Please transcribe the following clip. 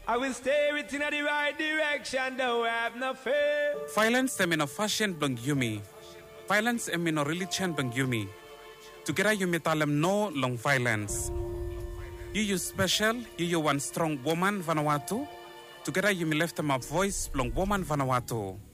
I will steer it in the right direction, though I have no fear. Violence em in a fashion blang yumi. Violence em in a religion blang yumi. Together yumi talem no long violence. You special, you one strong woman Vanuatu. Together yumi left them a voice long woman Vanuatu.